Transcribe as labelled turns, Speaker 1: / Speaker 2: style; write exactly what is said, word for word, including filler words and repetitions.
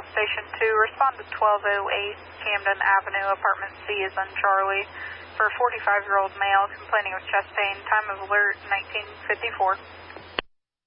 Speaker 1: Station two, respond to twelve oh eight Camden Avenue, apartment C is in Charlie, for a forty-five-year-old male complaining of chest pain. Time of alert nineteen fifty-four.